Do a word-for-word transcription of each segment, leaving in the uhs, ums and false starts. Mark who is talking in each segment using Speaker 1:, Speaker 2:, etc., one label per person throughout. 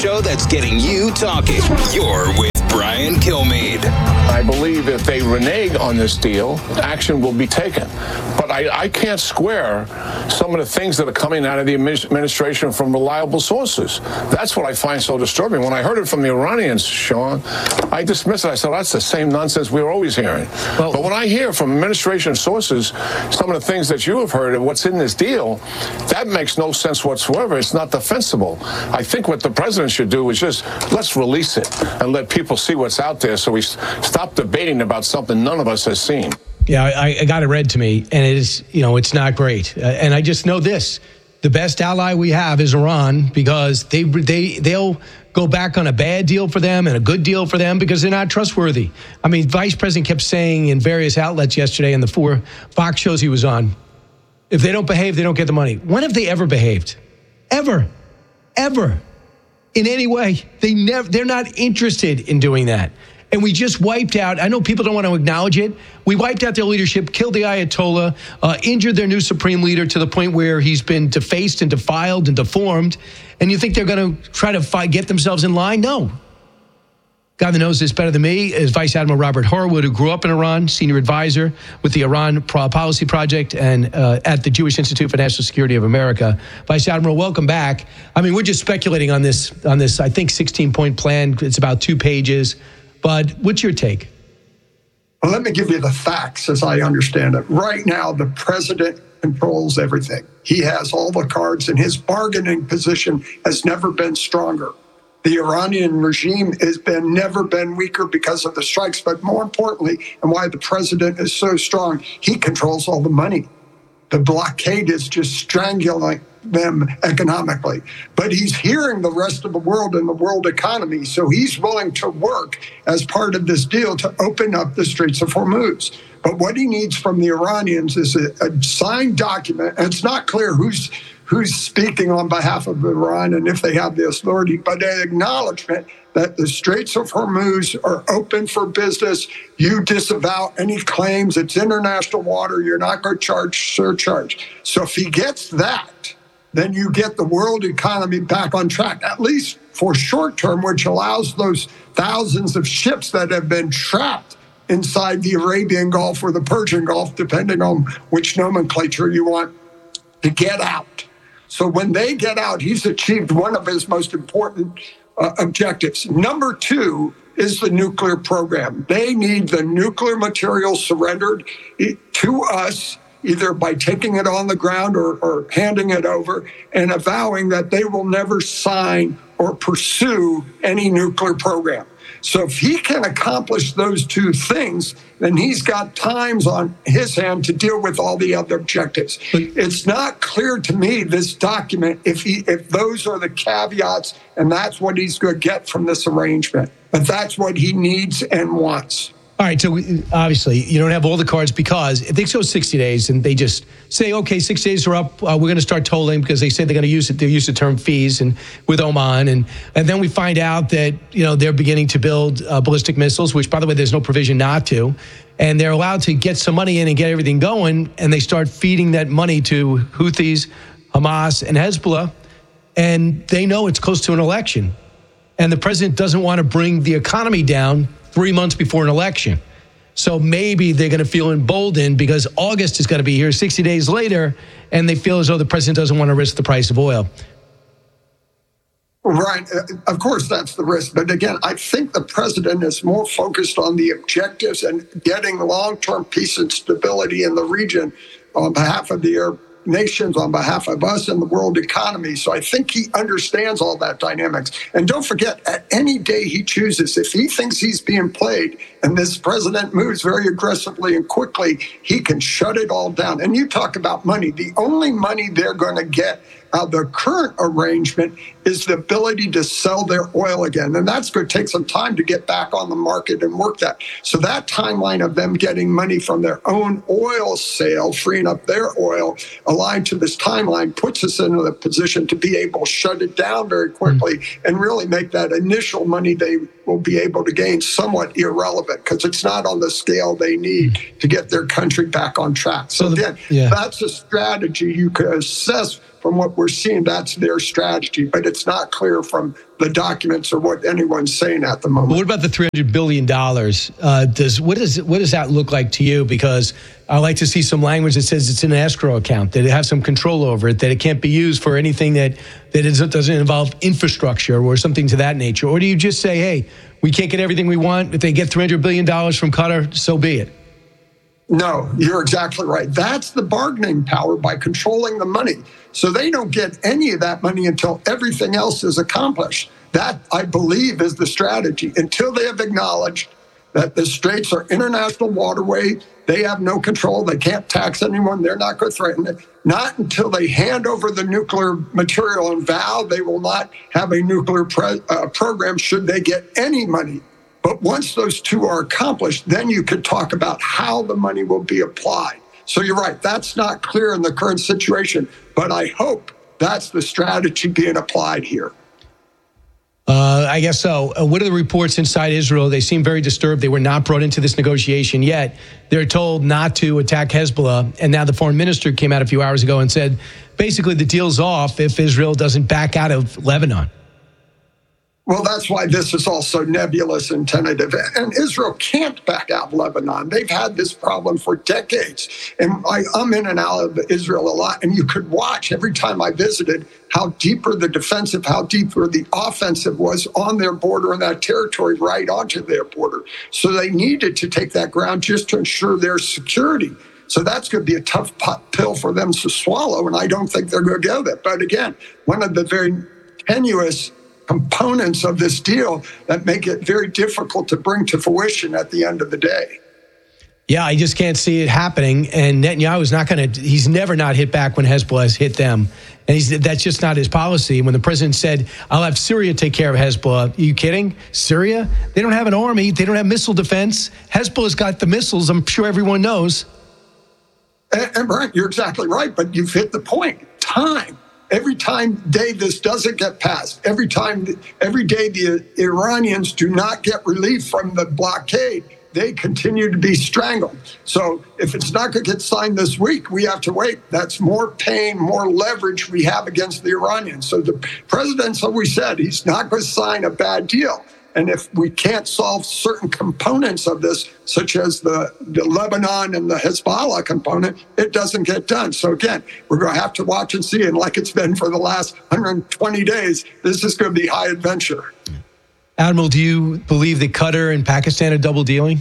Speaker 1: Show that's getting you talking. You're with Brian Kilmeade.
Speaker 2: I believe if they renege on this deal, action will be taken. But I, I can't square some of the things that are coming out of the administration from reliable sources. That's what I find so disturbing. When I heard it from the Iranians, Sean, I dismissed it. I said, that's the same nonsense we were always hearing. Well, but when I hear from administration sources some of the things that you have heard of what's in this deal, that makes no sense whatsoever. It's not defensible. I think what the president should do is just let's release it and let people see what's out there so we stop debating about something none of us has seen.
Speaker 3: Yeah, I, I got it read to me, and it is, you know, it's not great. Uh, and I just know this. The best ally we have is Iran, because they, they, they'll go back on a bad deal for them and a good deal for them because they're not trustworthy. I mean, Vice President kept saying in various outlets yesterday in the four Fox shows he was on, if they don't behave, they don't get the money. When have they ever behaved? Ever. Ever. In any way. They never, they're not interested in doing that. And we just wiped out, I know people don't want to acknowledge it, we wiped out their leadership, killed the Ayatollah, uh, injured their new supreme leader to the point where he's been defaced and defiled and deformed. And you think they're going to try to fight, get themselves in line? No. Guy that knows this better than me is Vice Admiral Robert Horwood, who grew up in Iran, senior advisor with the Iran Policy Project and uh, at the Jewish Institute for National Security of America. Vice Admiral, welcome back. I mean, we're just speculating on this, on this, I think, sixteen-point plan. It's about two pages. But what's your take?
Speaker 4: Well, let me give you the facts as I understand it. Right now, the president controls everything. He has all the cards, and his bargaining position has never been stronger. The Iranian regime has been never been weaker because of the strikes, but more importantly, and why the president is so strong, he controls all the money. The blockade is just strangling them economically. But he's hearing the rest of the world and the world economy, so he's willing to work as part of this deal to open up the Straits of Hormuz. But what he needs from the Iranians is a, a signed document, and it's not clear who's who's speaking on behalf of Iran and if they have the authority, but an acknowledgement that the Straits of Hormuz are open for business. You disavow any claims. It's international water. You're not going to charge surcharge. So if he gets that, then you get the world economy back on track, at least for short term, which allows those thousands of ships that have been trapped inside the Arabian Gulf or the Persian Gulf, depending on which nomenclature you want, to get out. So when they get out, he's achieved one of his most important uh, objectives. Number two is the nuclear program. They need the nuclear material surrendered to us, either by taking it on the ground or, or handing it over, and avowing that they will never sign or pursue any nuclear program. So if he can accomplish those two things, then he's got times on his hand to deal with all the other objectives. It's not clear to me, this document, if he if those are the caveats, and that's what he's going to get from this arrangement. But that's what he needs and wants.
Speaker 3: All right, so we, obviously you don't have all the cards, because if they show sixty days and they just say, okay, six days are up, uh, we're going to start tolling, because they say they're going to use it, they use the term fees and with Oman, and and then we find out that, you know, they're beginning to build uh, ballistic missiles, which, by the way, there's no provision not to, and they're allowed to get some money in and get everything going, and they start feeding that money to Houthis, Hamas, and Hezbollah, and they know it's close to an election, and the president doesn't want to bring the economy down three months before an election. So maybe they're going to feel emboldened because August is going to be here sixty days later, and they feel as though the president doesn't want to risk the price of oil.
Speaker 4: Right. Of course, that's the risk. But again, I think the president is more focused on the objectives and getting long-term peace and stability in the region on behalf of the Arab nations, on behalf of us and the world economy. So I think he understands all that dynamics. And don't forget, at any day he chooses, if he thinks he's being played and this president moves very aggressively and quickly, he can shut it all down. And you talk about money. The only money they're going to get out of the current arrangement is the ability to sell their oil again. And that's going to take some time to get back on the market and work that. So that timeline of them getting money from their own oil sale, freeing up their oil, aligned to this timeline, puts us into the position to be able to shut it down very quickly mm-hmm. and really make that initial money they will be able to gain somewhat irrelevant, because it's not on the scale they need mm-hmm. to get their country back on track. So, so the, then yeah. that's a strategy you could assess from what we're seeing, that's their strategy. But it's not clear from the documents or what anyone's saying at the moment.
Speaker 3: But what about the three hundred billion dollars? Uh, does what does what does that look like to you? Because I like to see some language that says it's in an escrow account, that it has some control over it, that it can't be used for anything that that is, doesn't involve infrastructure or something to that nature. Or do you just say, hey, we can't get everything we want. If they get three hundred billion dollars from Qatar, so be it?
Speaker 4: No, you're exactly right. That's the bargaining power by controlling the money. So they don't get any of that money until everything else is accomplished. That, I believe, is the strategy. Until they have acknowledged that the Straits are international waterway, they have no control. They can't tax anyone. They're not going to threaten it. Not until they hand over the nuclear material and vow they will not have a nuclear pre- uh, program should they get any money. But once those two are accomplished, then you could talk about how the money will be applied. So you're right, that's not clear in the current situation, but I hope that's the strategy being applied here.
Speaker 3: Uh, I guess so. Uh, what are the reports inside Israel? They seem very disturbed. They were not brought into this negotiation yet. They're told not to attack Hezbollah. And now the foreign minister came out a few hours ago and said, basically, the deal's off if Israel doesn't back out of Lebanon.
Speaker 4: Well, that's why this is also nebulous and tentative. And Israel can't back out Lebanon. They've had this problem for decades. And I, I'm in and out of Israel a lot. And you could watch every time I visited how deeper the defensive, how deeper the offensive was on their border and that territory right onto their border. So they needed to take that ground just to ensure their security. So that's going to be a tough pill for them to swallow. And I don't think they're going to get it. But again, one of the very tenuous components of this deal that make it very difficult to bring to fruition at the end of the day.
Speaker 3: Yeah, I just can't see it happening. And Netanyahu is not going to, he's never not hit back when Hezbollah has hit them. And he's, that's just not his policy. When the president said, I'll have Syria take care of Hezbollah, are you kidding? Syria? They don't have an army. They don't have missile defense. Hezbollah's got the missiles. I'm sure everyone knows.
Speaker 4: And, and right, you're exactly right. But you've hit the point. Time. Every time day this doesn't get passed, every time, every day the Iranians do not get relief from the blockade, they continue to be strangled. So if it's not going to get signed this week, we have to wait. That's more pain, more leverage we have against the Iranians. So the president's always said he's not going to sign a bad deal. And if we can't solve certain components of this, such as the, the Lebanon and the Hezbollah component, it doesn't get done. So again, we're going to have to watch and see. And like it's been for the last one hundred twenty days, this is going to be high adventure.
Speaker 3: Admiral, do you believe that Qatar and Pakistan are double dealing?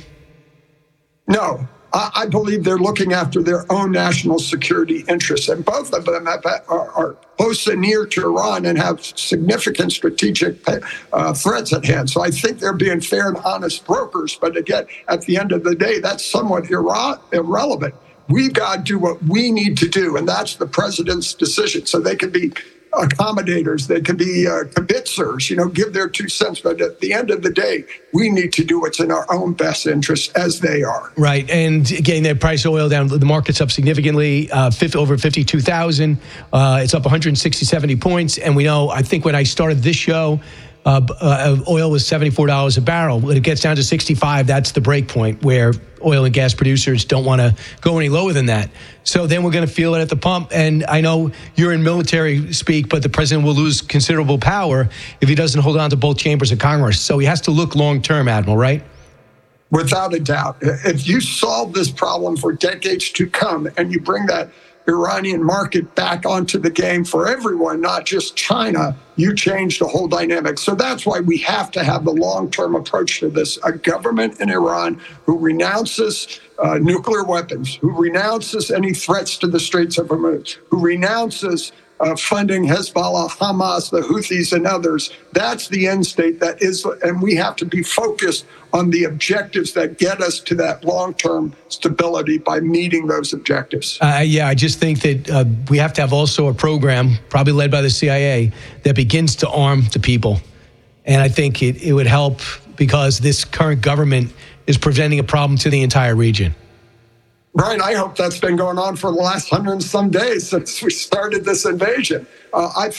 Speaker 4: No. I believe they're looking after their own national security interests. And both of them have, are, are close and near to Iran and have significant strategic uh, threats at hand. So I think they're being fair and honest brokers. But again, at the end of the day, that's somewhat irre- irrelevant. We've got to do what we need to do, and that's the president's decision. So they can be accommodators, they can be uh, kibitzers, you know, give their two cents. But at the end of the day, we need to do what's in our own best interest as they are.
Speaker 3: Right. And again, the price of oil down, the market's up significantly, uh, fifty, over fifty-two thousand. Uh, it's up one hundred sixty, seventy points. And we know, I think when I started this show, Uh, uh, oil was seventy-four dollars a barrel. When it gets down to sixty-five, that's the break point where oil and gas producers don't want to go any lower than that. So then we're going to feel it at the pump. And I know you're in military speak, but the president will lose considerable power if he doesn't hold on to both chambers of Congress. So he has to look long term, Admiral, right?
Speaker 4: Without a doubt. If you solve this problem for decades to come and you bring that Iranian market back onto the game for everyone, not just China, you change the whole dynamic. So that's why we have to have the long-term approach to this. A government in Iran who renounces uh, nuclear weapons, who renounces any threats to the Straits of Hormuz, who renounces uh, funding Hezbollah, Hamas, the Houthis, and others. That's the end state that is, and we have to be focused on the objectives that get us to that long-term stability by meeting those objectives.
Speaker 3: Uh, yeah, I just think that uh, we have to have also a program, probably led by the C I A, that begins to arm the people. And I think it, it would help because this current government is presenting a problem to the entire region.
Speaker 4: Brian, I hope that's been going on for the last hundred and some days since we started this invasion. Uh, I think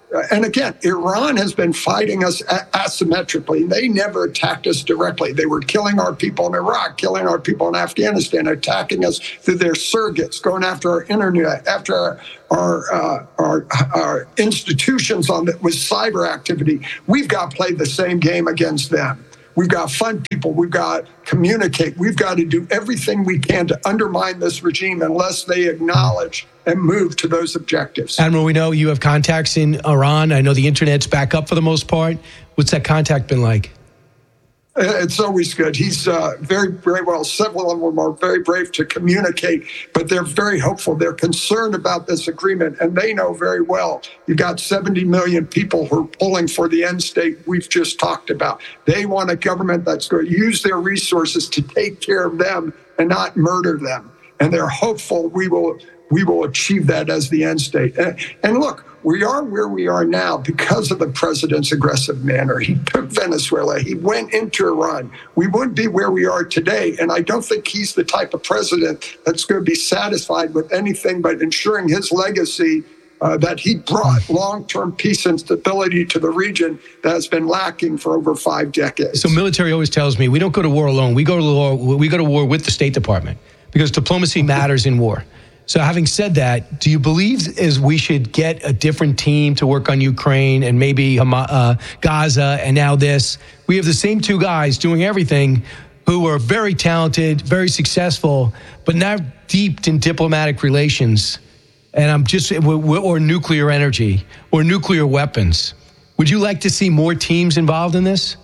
Speaker 4: And again, Iran has been fighting us asymmetrically. They never attacked us directly. They were killing our people in Iraq, killing our people in Afghanistan, attacking us through their surrogates, going after our internet, after our our, uh, our, our institutions on the, with cyber activity. We've got to play the same game against them. We've got to fund people. We've got to communicate. We've got to do everything we can to undermine this regime unless they acknowledge and move to those objectives.
Speaker 3: Admiral, we know you have contacts in Iran. I know the internet's back up for the most part. What's that contact been like?
Speaker 4: It's always good. He's uh, very, very well. Several of them are very brave to communicate, but they're very hopeful. They're concerned about this agreement, and they know very well you've got seventy million people who are pulling for the end state we've just talked about. They want a government that's going to use their resources to take care of them and not murder them. And they're hopeful we will we will achieve that as the end state. And, and look, we are where we are now because of the president's aggressive manner. He took Venezuela. He went into Iran. We wouldn't be where we are today. And I don't think he's the type of president that's going to be satisfied with anything but ensuring his legacy uh, that he brought long-term peace and stability to the region that has been lacking for over five decades.
Speaker 3: So military always tells me we don't go to war alone. We go to war, we go to war with the State Department because diplomacy matters in war. So having said that, do you believe is we should get a different team to work on Ukraine and maybe uh, Gaza and now this? We have the same two guys doing everything who are very talented, very successful, but not deep in diplomatic relations. And I'm just, or nuclear energy or nuclear weapons. Would you like to see more teams involved in this?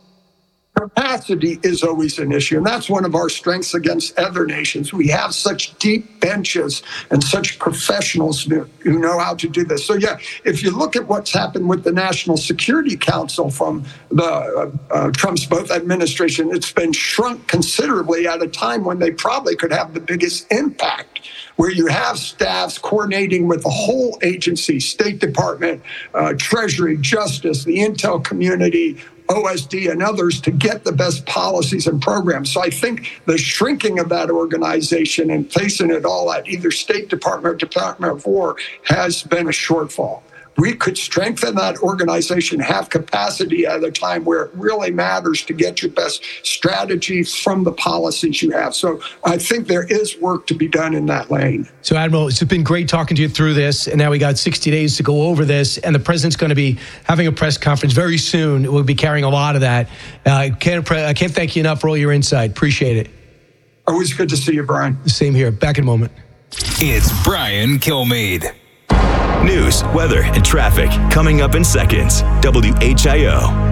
Speaker 4: Capacity is always an issue, and that's one of our strengths against other nations. We have such deep benches and such professionals who know how to do this. So, yeah, if you look at what's happened with the National Security Council from the uh, uh, Trump's both administration, it's been shrunk considerably at a time when they probably could have the biggest impact, where you have staffs coordinating with the whole agency, State Department, uh, Treasury, Justice, the intel community, O S D and others to get the best policies and programs. So I think the shrinking of that organization and placing it all at either State Department or Department of War has been a shortfall. We could strengthen that organization, have capacity at a time where it really matters to get your best strategies from the policies you have. So I think there is work to be done in that lane.
Speaker 3: So, Admiral, it's been great talking to you through this. And now we got sixty days to go over this. And the president's going to be having a press conference very soon. We'll be carrying a lot of that. Uh, I can't, I can't thank you enough for all your insight. Appreciate it.
Speaker 4: Always good to see you, Brian.
Speaker 3: Same here. Back in a moment.
Speaker 1: It's Brian Kilmeade.
Speaker 5: News, weather, and traffic coming up in seconds. W H I O.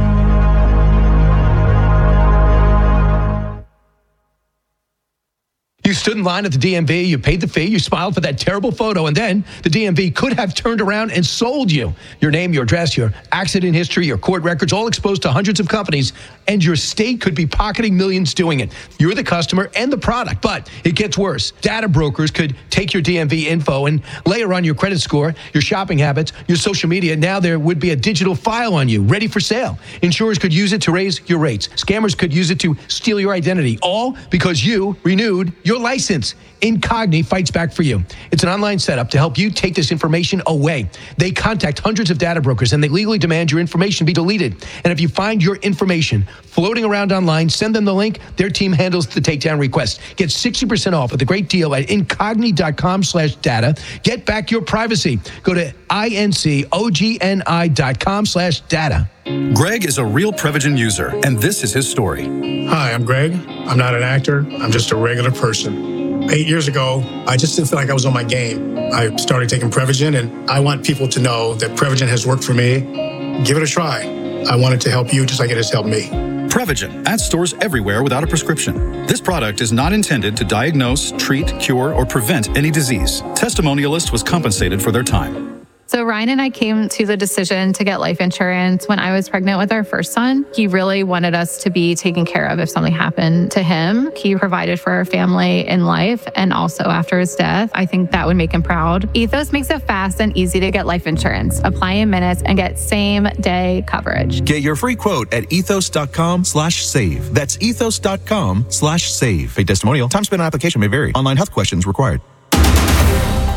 Speaker 3: You stood in line at the D M V, you paid the fee, you smiled for that terrible photo, and then the D M V could have turned around and sold you. Your name, your address, your accident history, your court records, all exposed to hundreds of companies, and your state could be pocketing millions doing it. You're the customer and the product, but it gets worse. Data brokers could take your D M V info and layer on your credit score, your shopping habits, your social media. Now there would be a digital file on you, ready for sale. Insurers could use it to raise your rates. Scammers could use it to steal your identity, all because you renewed your license. Incogni fights back for you. It's an online setup to help you take this information away. They contact hundreds of data brokers and they legally demand your information be deleted. And if you find your information floating around online, send them the link. Their team handles the takedown request. Get sixty percent off with a great deal at incogni.com slash data. Get back your privacy. Go to I-N-C-O-G-N-I dot com slash data.
Speaker 6: Greg is a real Prevagen user, and this is his story.
Speaker 7: Hi, I'm Greg. I'm not an actor. I'm just a regular person. Eight years ago, I just didn't feel like I was on my game. I started taking Prevagen, and I want people to know that Prevagen has worked for me. Give it a try. I want it to help you just like it has helped me.
Speaker 6: Prevagen at stores everywhere without a prescription. This product is not intended to diagnose, treat, cure, or prevent any disease. Testimonialist was compensated for their time.
Speaker 8: So Ryan and I came to the decision to get life insurance when I was pregnant with our first son. He really wanted us to be taken care of if something happened to him. He provided for our family in life and also after his death. I think that would make him proud. Ethos makes it fast and easy to get life insurance. Apply in minutes and get same day coverage.
Speaker 9: Get your free quote at ethos.com slash save. That's ethos.com slash save. A testimonial. Time spent on application may vary. Online health questions required.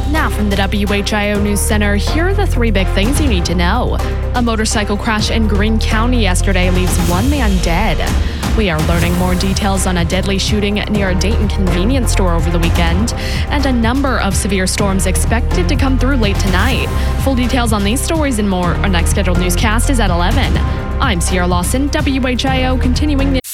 Speaker 10: Now from the W H I O News Center, here are the three big things you need to know. A motorcycle crash in Greene County yesterday leaves one man dead. We are learning more details on a deadly shooting near a Dayton convenience store over the weekend, and a number of severe storms expected to come through late tonight. Full details on these stories and more. Our next scheduled newscast is at eleven. I'm Sierra Lawson, W H I O, continuing the